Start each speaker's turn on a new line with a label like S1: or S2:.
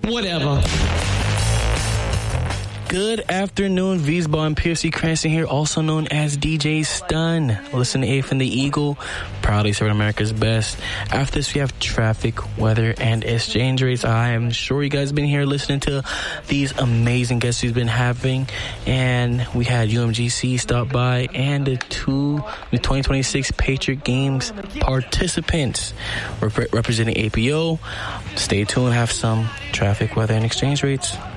S1: Whatever.
S2: Good afternoon, Wiesbaugh and Piercy Cranston here, also known as DJ Stun. Listen to AF and the Eagle, proudly serving America's best. After this, we have traffic, weather, and exchange rates. I am sure you guys have been here listening to these amazing guests we've been having. And we had UMGC stop by and the 2026 Patriot Games participants representing APO. Stay tuned, have some traffic, weather, and exchange rates.